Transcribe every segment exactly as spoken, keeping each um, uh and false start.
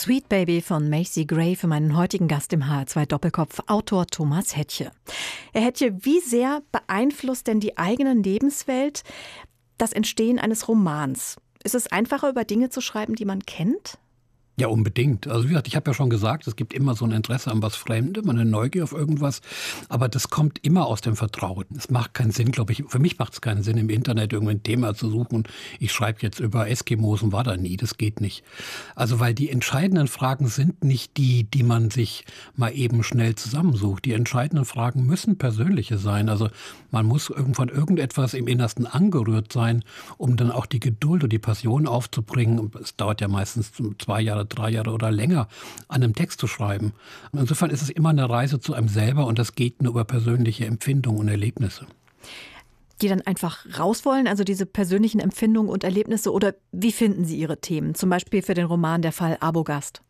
Sweet Baby von Macy Gray für meinen heutigen Gast im H R zwei Doppelkopf, Autor Thomas Hettche. Herr Hettche, wie sehr beeinflusst denn die eigene Lebenswelt das Entstehen eines Romans? Ist es einfacher, über Dinge zu schreiben, die man kennt? Ja, unbedingt. Also wie gesagt, ich habe ja schon gesagt, es gibt immer so ein Interesse an was Fremdem, eine Neugier auf irgendwas. Aber das kommt immer aus dem Vertrauten. Es macht keinen Sinn, glaube ich. Für mich macht es keinen Sinn, im Internet irgendein Thema zu suchen. Ich schreibe jetzt über Eskimos und war da nie. Das geht nicht. Also weil die entscheidenden Fragen sind nicht die, die man sich mal eben schnell zusammensucht. Die entscheidenden Fragen müssen persönliche sein. Also man muss irgendwann irgendetwas im Innersten angerührt sein, um dann auch die Geduld und die Passion aufzubringen. Es dauert ja meistens zwei Jahre, drei Jahre oder länger, an einem Text zu schreiben. Insofern ist es immer eine Reise zu einem selber und das geht nur über persönliche Empfindungen und Erlebnisse. Die dann einfach raus wollen, also diese persönlichen Empfindungen und Erlebnisse, oder wie finden Sie Ihre Themen? Zum Beispiel für den Roman Der Fall Arbogast.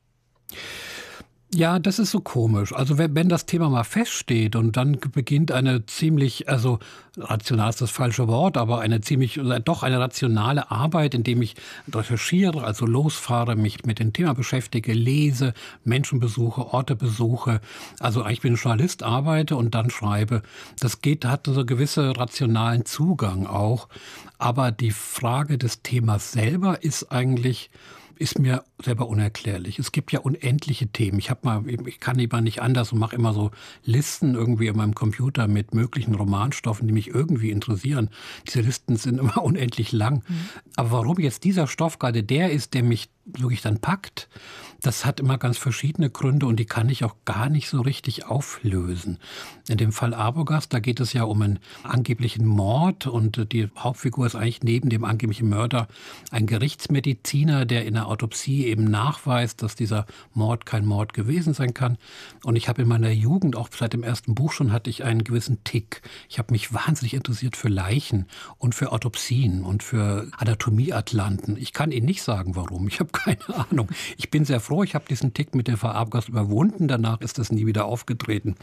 Ja, das ist so komisch. Also wenn, wenn das Thema mal feststeht und dann beginnt eine ziemlich, also rational ist das falsche Wort, aber eine ziemlich, doch eine rationale Arbeit, indem ich recherchiere, also losfahre, mich mit dem Thema beschäftige, lese, Menschen besuche, Orte besuche. Also ich bin Journalist, arbeite und dann schreibe. Das geht, hat so einen gewissen rationalen Zugang auch. Aber die Frage des Themas selber ist eigentlich, ist mir selber unerklärlich. Es gibt ja unendliche Themen. Ich habe mal, ich kann lieber nicht anders und mache immer so Listen irgendwie in meinem Computer mit möglichen Romanstoffen, die mich irgendwie interessieren. Diese Listen sind immer unendlich lang. Mhm. Aber warum jetzt dieser Stoff gerade der ist, der mich wirklich dann packt, das hat immer ganz verschiedene Gründe und die kann ich auch gar nicht so richtig auflösen. In dem Fall Arbogast, da geht es ja um einen angeblichen Mord und die Hauptfigur ist eigentlich neben dem angeblichen Mörder ein Gerichtsmediziner, der in der Autopsie eben nachweist, dass dieser Mord kein Mord gewesen sein kann. Und ich habe in meiner Jugend, auch seit dem ersten Buch schon, hatte ich einen gewissen Tick. Ich habe mich wahnsinnig interessiert für Leichen und für Autopsien und für Anatomieatlanten. Ich kann Ihnen nicht sagen, warum. Ich habe keine Ahnung. Ich bin sehr froh, ich habe diesen Tick mit der Fall Arbogast überwunden. Danach ist das nie wieder aufgetreten.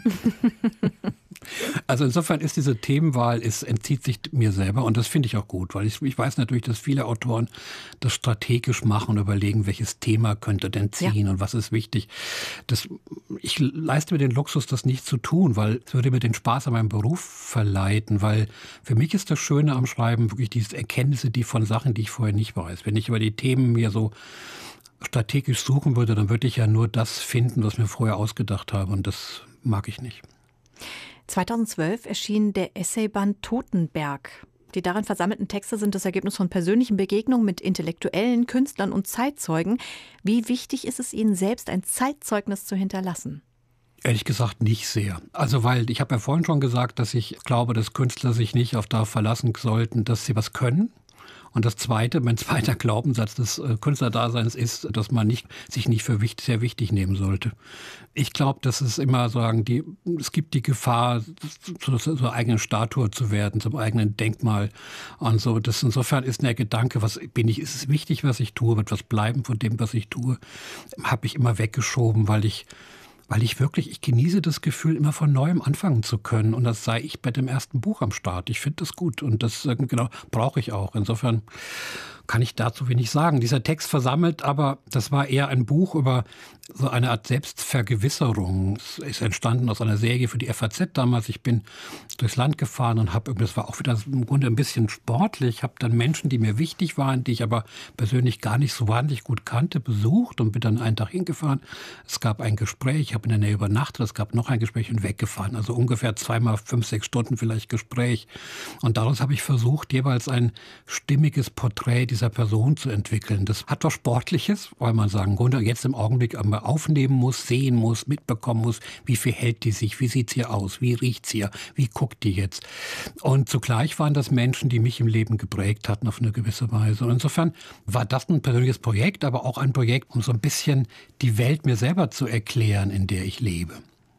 Also insofern ist diese Themenwahl, es entzieht sich mir selber und das finde ich auch gut, weil ich, ich weiß natürlich, dass viele Autoren das strategisch machen und überlegen, welches Thema könnte denn ziehen ja. und was ist wichtig. Das, ich leiste mir den Luxus, das nicht zu tun, weil es würde mir den Spaß an meinem Beruf verleiten, weil für mich ist das Schöne am Schreiben wirklich diese Erkenntnisse, die von Sachen, die ich vorher nicht weiß. Wenn ich über die Themen mir so strategisch suchen würde, dann würde ich ja nur das finden, was ich mir vorher ausgedacht habe und das mag ich nicht. zweitausendzwölf erschien der Essayband Totenberg. Die darin versammelten Texte sind das Ergebnis von persönlichen Begegnungen mit Intellektuellen, Künstlern und Zeitzeugen. Wie wichtig ist es Ihnen selbst, ein Zeitzeugnis zu hinterlassen? Ehrlich gesagt nicht sehr. Also weil, ich habe ja vorhin schon gesagt, dass ich glaube, dass Künstler sich nicht auf darauf verlassen sollten, dass sie was können. Und das Zweite, mein zweiter Glaubenssatz des Künstlerdaseins ist, dass man nicht, sich nicht für wichtig, sehr wichtig nehmen sollte. Ich glaube, dass es immer sagen, die, es gibt die Gefahr, zu, zur eigenen Statue zu werden, zum eigenen Denkmal. Und so, das insofern ist der Gedanke, was bin ich, ist es wichtig, was ich tue, wird was bleiben von dem, was ich tue, habe ich immer weggeschoben, weil ich Weil ich wirklich, ich genieße das Gefühl, immer von Neuem anfangen zu können. Und das sei ich bei dem ersten Buch am Start. Ich finde das gut und das genau brauche ich auch. Insofern kann ich dazu wenig sagen. Dieser Text versammelt, aber das war eher ein Buch über so eine Art Selbstvergewisserung. Es ist entstanden aus einer Serie für die F A Z damals. Ich bin durchs Land gefahren und habe, das war auch wieder im Grunde ein bisschen sportlich, habe dann Menschen, die mir wichtig waren, die ich aber persönlich gar nicht so wahnsinnig gut kannte, besucht und bin dann einen Tag hingefahren. Es gab ein Gespräch, ich habe in der Nähe übernachtet, es gab noch ein Gespräch und weggefahren. Also ungefähr zweimal fünf, sechs Stunden vielleicht Gespräch. Und daraus habe ich versucht, jeweils ein stimmiges Porträt dieser Person zu entwickeln. Das hat was Sportliches, weil man sagen konnte, jetzt im Augenblick einmal aufnehmen muss, sehen muss, mitbekommen muss, wie verhält die sich, wie sieht sie aus, wie riecht sie, wie guckt die jetzt. Und zugleich waren das Menschen, die mich im Leben geprägt hatten auf eine gewisse Weise. Und insofern war das ein persönliches Projekt, aber auch ein Projekt, um so ein bisschen die Welt mir selber zu erklären, in der ich lebe.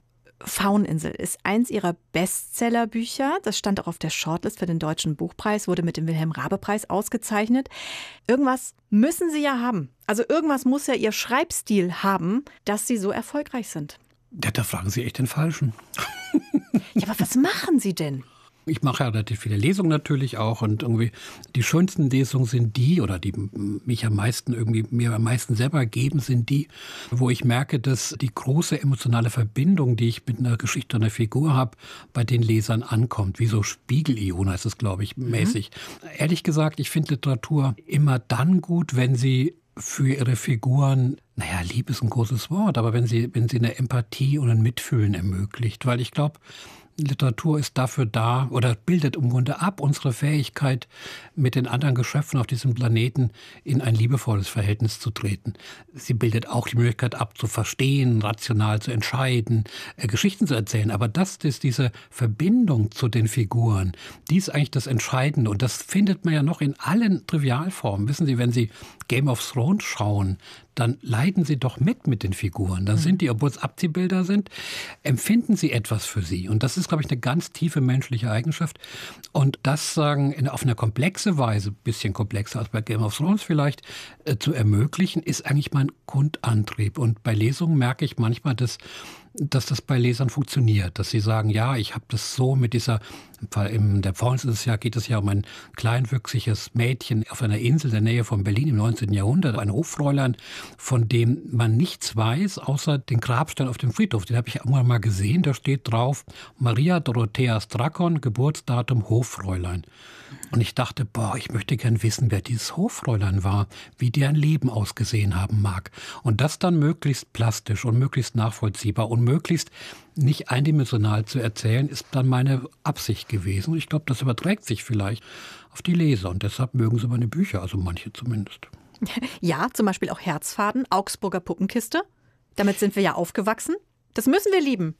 Fauninsel ist eins Ihrer Bestsellerbücher. Das stand auch auf der Shortlist für den Deutschen Buchpreis, wurde mit dem Wilhelm-Raabe-Preis ausgezeichnet. Irgendwas müssen Sie ja haben. Also irgendwas muss ja Ihr Schreibstil haben, dass Sie so erfolgreich sind. Ja, da fragen Sie echt den Falschen. Ja, aber was machen Sie denn? Ich mache ja relativ viele Lesungen natürlich auch und irgendwie die schönsten Lesungen sind die, oder die mich am meisten irgendwie mir am meisten selber geben, sind die, wo ich merke, dass die große emotionale Verbindung, die ich mit einer Geschichte, einer Figur habe, bei den Lesern ankommt. Wie so Spiegel-Ion heißt es, glaube ich, mäßig. Mhm. Ehrlich gesagt, ich finde Literatur immer dann gut, wenn sie für ihre Figuren, naja, Liebe ist ein großes Wort, aber wenn sie, wenn sie eine Empathie und ein Mitfühlen ermöglicht. Weil ich glaube, Literatur ist dafür da oder bildet im Grunde ab unsere Fähigkeit, mit den anderen Geschöpfen auf diesem Planeten in ein liebevolles Verhältnis zu treten. Sie bildet auch die Möglichkeit ab, zu verstehen, rational zu entscheiden, äh, Geschichten zu erzählen. Aber das ist diese Verbindung zu den Figuren, die ist eigentlich das Entscheidende. Und das findet man ja noch in allen Trivialformen. Wissen Sie, wenn Sie Game of Thrones schauen, dann leiden Sie doch mit mit den Figuren. Dann sind die, obwohl es Abziehbilder sind, empfinden Sie etwas für sie. Und das ist, glaube ich, eine ganz tiefe menschliche Eigenschaft. Und das sagen in, auf eine komplexe Weise, bisschen komplexer als bei Game of Thrones vielleicht, äh, zu ermöglichen, ist eigentlich mein Grundantrieb. Und bei Lesungen merke ich manchmal, dass dass das bei Lesern funktioniert, dass sie sagen, ja, ich habe das so mit dieser, in der Provence ist es ja, geht es ja um ein kleinwüchsiges Mädchen auf einer Insel in der Nähe von Berlin im neunzehnten Jahrhundert, ein Hoffräulein, von dem man nichts weiß, außer den Grabstein auf dem Friedhof. Den habe ich irgendwann mal gesehen, da steht drauf, Maria Dorothea Strakon, Geburtsdatum Hoffräulein. Und ich dachte, boah, ich möchte gern wissen, wer dieses Hoffräulein war, wie deren Leben ausgesehen haben mag. Und das dann möglichst plastisch und möglichst nachvollziehbar und möglichst nicht eindimensional zu erzählen, ist dann meine Absicht gewesen. Und ich glaube, das überträgt sich vielleicht auf die Leser. Und deshalb mögen sie meine Bücher, also manche zumindest. Ja, zum Beispiel auch Herzfaden, Augsburger Puppenkiste. Damit sind wir ja aufgewachsen. Das müssen wir lieben.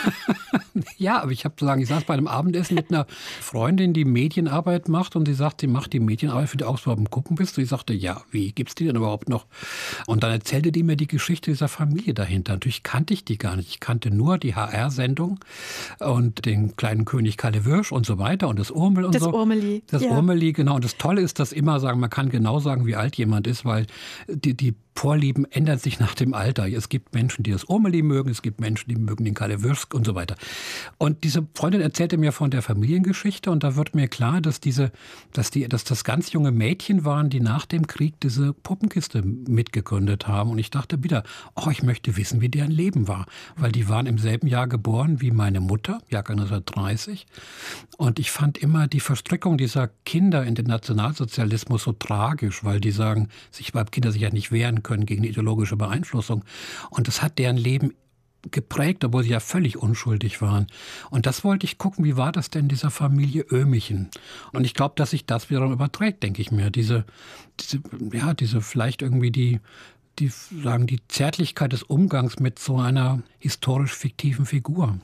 Ja, aber ich habe zu sagen, ich saß bei einem Abendessen mit einer Freundin, die Medienarbeit macht und sie sagt, sie macht die Medienarbeit für die Augsburger Puppenkiste. Ich sagte, ja, wie gibt's die denn überhaupt noch? Und dann erzählte die mir die Geschichte dieser Familie dahinter. Natürlich kannte ich die gar nicht. Ich kannte nur die H R-Sendung und den kleinen König Kalle Wirsch und so weiter und das Urmel und das so. Urmeli. Das ja. Urmeli, genau. Und das Tolle ist, dass immer sagen, man kann genau sagen, wie alt jemand ist, weil die, die Vorlieben ändern sich nach dem Alter. Es gibt Menschen, die das Urmeli mögen, es gibt Menschen, die mögen den Kalle Wirsch und so weiter. Und diese Freundin erzählte mir von der Familiengeschichte und da wird mir klar, dass diese, dass die, dass das ganz junge Mädchen waren, die nach dem Krieg diese Puppenkiste mitgegründet haben. Und ich dachte wieder, oh, ich möchte wissen, wie deren Leben war. Weil die waren im selben Jahr geboren wie meine Mutter, Jahrgang neunzehnhundertdreißig. Und ich fand immer die Verstrickung dieser Kinder in den Nationalsozialismus so tragisch, weil die sagen, sich überhaupt Kinder sich ja nicht wehren können gegen die ideologische Beeinflussung. Und das hat deren Leben geprägt, obwohl sie ja völlig unschuldig waren. Und das wollte ich gucken, wie war das denn in dieser Familie Oehmichen? Und ich glaube, dass sich das wiederum überträgt, denke ich mir. Diese, diese, ja, diese vielleicht irgendwie die, die, sagen, die Zärtlichkeit des Umgangs mit so einer historisch fiktiven Figur.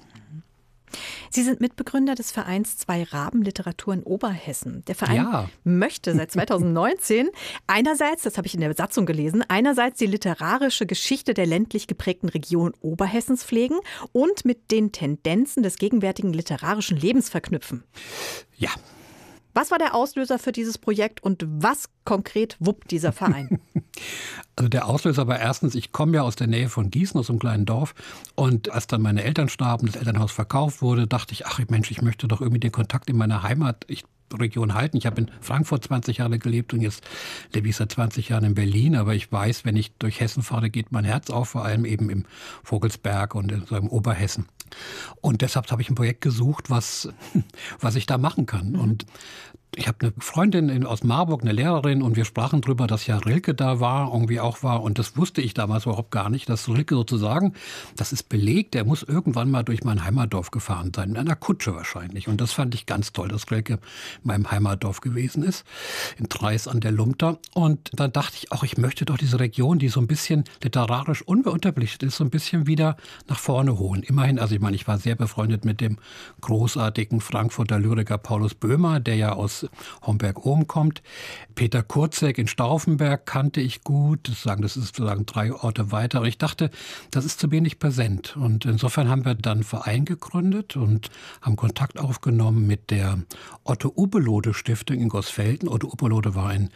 Sie sind Mitbegründer des Vereins Zwei Raben Literatur in Oberhessen. Der Verein ja. möchte seit zweitausendneunzehn einerseits, das habe ich in der Satzung gelesen, einerseits die literarische Geschichte der ländlich geprägten Region Oberhessens pflegen und mit den Tendenzen des gegenwärtigen literarischen Lebens verknüpfen. Ja. Was war der Auslöser für dieses Projekt und was konkret wuppt dieser Verein? Also der Auslöser war erstens, ich komme ja aus der Nähe von Gießen, aus einem kleinen Dorf. Und als dann meine Eltern starben, das Elternhaus verkauft wurde, dachte ich, ach Mensch, ich möchte doch irgendwie den Kontakt in meiner Heimatregion halten. Ich habe in Frankfurt zwanzig Jahre gelebt und jetzt lebe ich seit zwanzig Jahren in Berlin. Aber ich weiß, wenn ich durch Hessen fahre, geht mein Herz auf, vor allem eben im Vogelsberg und in so einem Oberhessen. Und deshalb habe ich ein Projekt gesucht, was, was ich da machen kann. Mhm. Und ich habe eine Freundin in, aus Marburg, eine Lehrerin, und wir sprachen drüber, dass ja Rilke da war, irgendwie auch war. Und das wusste ich damals überhaupt gar nicht, dass Rilke sozusagen, das ist belegt, der muss irgendwann mal durch mein Heimatdorf gefahren sein, in einer Kutsche wahrscheinlich. Und das fand ich ganz toll, dass Rilke in meinem Heimatdorf gewesen ist, in Treis an der Lumter. Und dann dachte ich auch, ich möchte doch diese Region, die so ein bisschen literarisch unbeunterbelichtet ist, so ein bisschen wieder nach vorne holen. Immerhin, also ich meine, ich war sehr befreundet mit dem großartigen Frankfurter Lyriker Paulus Böhmer, der ja aus Homberg-Ohm kommt. Peter Kurzek in Stauffenberg kannte ich gut. Das sagen, das ist sozusagen drei Orte weiter. Und ich dachte, das ist zu wenig präsent. Und insofern haben wir dann einen Verein gegründet und haben Kontakt aufgenommen mit der Otto Ubbelohde Stiftung in Goßfelden. Otto Ubbelohde war ein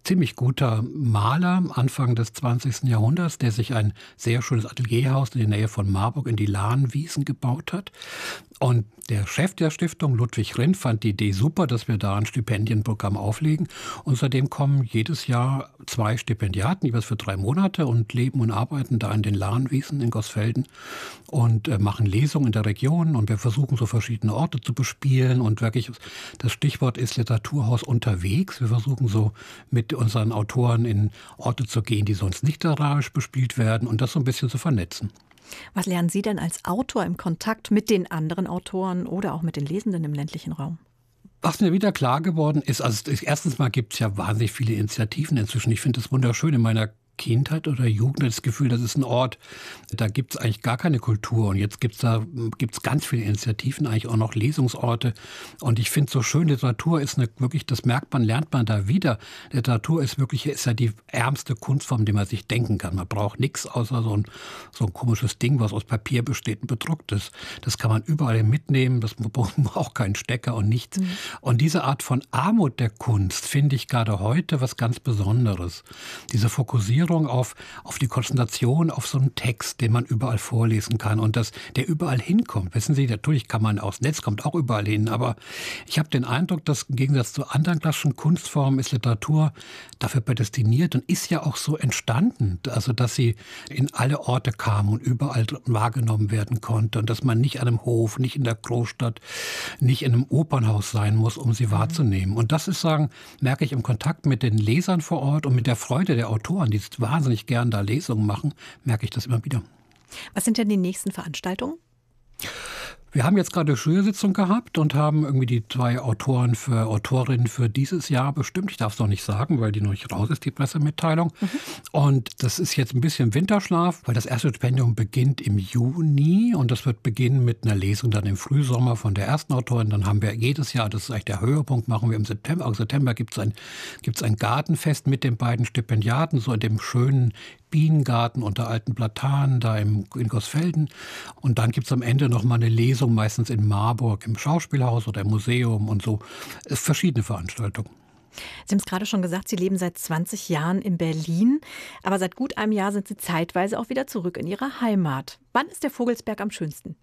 ziemlich guter Maler Anfang des zwanzigsten Jahrhunderts, der sich ein sehr schönes Atelierhaus in der Nähe von Marburg in die Lahnwiesen gebaut hat. Und der Chef der Stiftung, Ludwig Rindt, fand die Idee super, dass wir da ein Stipendienprogramm auflegen. Und seitdem kommen jedes Jahr zwei Stipendiaten, jeweils für drei Monate, und leben und arbeiten da in den Lahnwiesen in Gosfelden und äh, machen Lesungen in der Region. Und wir versuchen so verschiedene Orte zu bespielen. Und wirklich, das Stichwort ist Literaturhaus unterwegs. Wir versuchen so mit unseren Autoren in Orte zu gehen, die sonst nicht literarisch bespielt werden, und das so ein bisschen zu vernetzen. Was lernen Sie denn als Autor im Kontakt mit den anderen Autoren oder auch mit den Lesenden im ländlichen Raum? Was mir wieder klar geworden ist, also erstens mal gibt es ja wahnsinnig viele Initiativen inzwischen. Ich finde das wunderschön. In meiner Kindheit oder Jugend das Gefühl, das ist ein Ort, da gibt es eigentlich gar keine Kultur. Und jetzt gibt es da gibt's ganz viele Initiativen, eigentlich auch noch Lesungsorte. Und ich finde so schön, Literatur ist eine, wirklich, das merkt man, lernt man da wieder. Literatur ist wirklich, ist ja die ärmste Kunstform, die man sich denken kann. Man braucht nichts außer so ein, so ein komisches Ding, was aus Papier besteht und bedruckt ist. Das kann man überall mitnehmen, das braucht keinen Stecker und nichts. Mhm. Und diese Art von Armut der Kunst finde ich gerade heute was ganz Besonderes. Diese Fokussierung Auf, auf die Konzentration auf so einen Text, den man überall vorlesen kann und das, der überall hinkommt. Wissen Sie, natürlich kann man aus Netz, kommt auch überall hin, aber ich habe den Eindruck, dass im Gegensatz zu anderen klassischen Kunstformen ist Literatur dafür prädestiniert und ist ja auch so entstanden, also dass sie in alle Orte kam und überall wahrgenommen werden konnte und dass man nicht an einem Hof, nicht in der Großstadt, nicht in einem Opernhaus sein muss, um sie wahrzunehmen. Und das ist, sagen, merke ich im Kontakt mit den Lesern vor Ort und mit der Freude der Autoren, die wahnsinnig gern da Lesungen machen, merke ich das immer wieder. Was sind denn die nächsten Veranstaltungen? Wir haben jetzt gerade eine Jury-Sitzung gehabt und haben irgendwie die zwei Autoren für Autorinnen für dieses Jahr bestimmt. Ich darf es noch nicht sagen, weil die noch nicht raus ist, die Pressemitteilung. Mhm. Und das ist jetzt ein bisschen Winterschlaf, weil das erste Stipendium beginnt im Juni und das wird beginnen mit einer Lesung dann im Frühsommer von der ersten Autorin. Dann haben wir jedes Jahr, das ist eigentlich der Höhepunkt, machen wir im September. Im September gibt es ein, gibt's ein Gartenfest mit den beiden Stipendiaten, so in dem schönen Bienengarten unter alten Platanen, da im, in Gosfelden. Und dann gibt es am Ende noch mal eine Lesung, meistens in Marburg, im Schauspielhaus oder im Museum und so. Verschiedene Veranstaltungen. Sie haben es gerade schon gesagt, Sie leben seit zwanzig Jahren in Berlin. Aber seit gut einem Jahr sind Sie zeitweise auch wieder zurück in Ihrer Heimat. Wann ist der Vogelsberg am schönsten?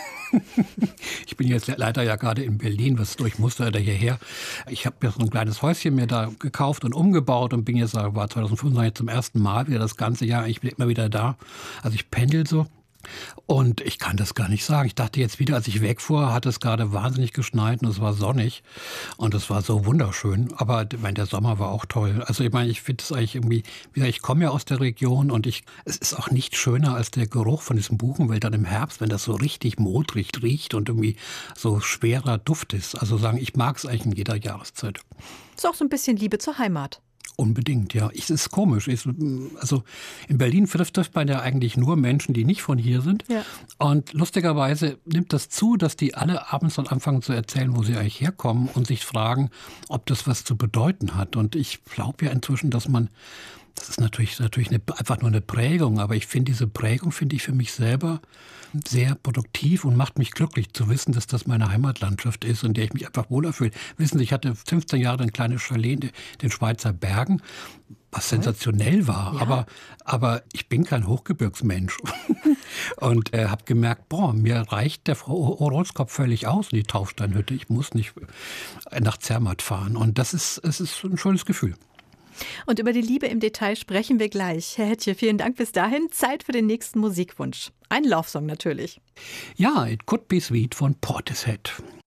Ich bin jetzt leider ja gerade in Berlin, was durch musste da hierher. Ich habe mir so ein kleines Häuschen mir da gekauft und umgebaut und bin jetzt, war zweitausendfünf zum ersten Mal wieder das ganze Jahr. Ich bin immer wieder da. Also ich pendel so. Und ich kann das gar nicht sagen. Ich dachte jetzt wieder, als ich wegfuhr, hat es gerade wahnsinnig geschneit und es war sonnig und es war so wunderschön. Aber ich meine, der Sommer war auch toll. Also ich meine, ich finde es eigentlich irgendwie, wie gesagt, ich komme ja aus der Region und ich, es ist auch nicht schöner als der Geruch von diesem Buchenwäldern im Herbst, wenn das so richtig modrig riecht und irgendwie so schwerer Duft ist. Also sagen, ich mag es eigentlich in jeder Jahreszeit. Ist auch so ein bisschen Liebe zur Heimat. Unbedingt, ja. Es ist komisch. Ich, also in Berlin trifft man ja eigentlich nur Menschen, die nicht von hier sind. Ja. Und lustigerweise nimmt das zu, dass die alle abends dann anfangen zu erzählen, wo sie eigentlich herkommen und sich fragen, ob das was zu bedeuten hat. Und ich glaube ja inzwischen, dass man, das ist natürlich, natürlich eine, einfach nur eine Prägung, aber ich finde diese Prägung, finde ich für mich selber sehr produktiv und macht mich glücklich zu wissen, dass das meine Heimatlandschaft ist, in der ich mich einfach wohler fühle. Wissen Sie, ich hatte fünfzehn Jahre ein kleines Chalet in den Schweizer Bergen, was sensationell war, ja. aber, aber ich bin kein Hochgebirgsmensch und äh, habe gemerkt, boah, mir reicht der Rollskopf völlig aus in die Taufsteinhütte, ich muss nicht nach Zermatt fahren und das ist, es ist ein schönes Gefühl. Und über die Liebe im Detail sprechen wir gleich. Herr Hettche, vielen Dank bis dahin. Zeit für den nächsten Musikwunsch. Ein Love-Song natürlich. Ja, It Could Be Sweet von Portishead.